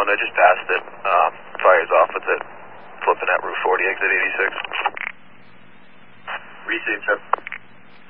1, I just passed it. Fire's off with it. Flipping at Route 40, exit 86. Receive, sir.